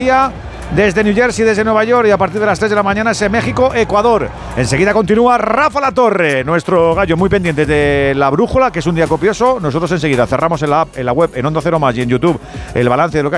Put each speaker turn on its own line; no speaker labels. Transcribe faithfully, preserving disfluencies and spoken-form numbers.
Desde New Jersey, desde Nueva York, y a partir de las tres de la mañana es en México, Ecuador. Enseguida continúa Rafa Latorre, nuestro gallo, muy pendiente de la brújula, que es un día copioso. Nosotros enseguida cerramos en la app, en la web, en Onda Cero Más y en YouTube el balance de lo que